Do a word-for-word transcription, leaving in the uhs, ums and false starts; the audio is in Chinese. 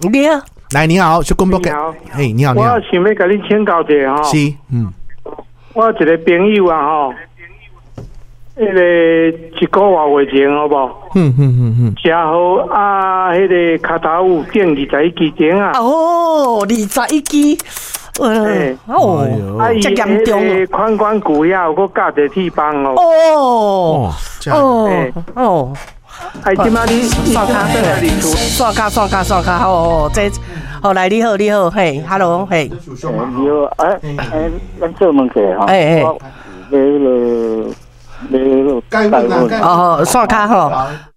你好， 来你好，小公伯， 你好， 嘿，你好，你好我，想要甲你请教一下吼， 是，嗯， 我一个朋友啊吼，迄个一个月月前好不好？ 嗯嗯嗯嗯， 食好啊，迄个脚头有建二十一支钟啊， 哦，二十一支， 嘿呃，哦， 啊，伊这严重迄个髋关节遐有个夹着铁棒哦， 哦哦，这样， 哦嘿哦， 哎，即马你刷卡在哪里出？ 刷卡刷卡刷卡，好哦，这好来，你好你好，嘿 ，hello 嘿， 你好，哎哎，咱做问题哈， 哎哎我那个那个该问啊，该哦，刷卡吼，